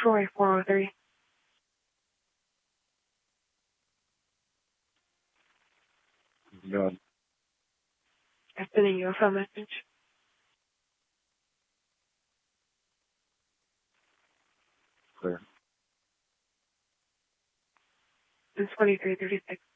Troy 403. Good. I'm sending you a phone message. Clear. It's 2336.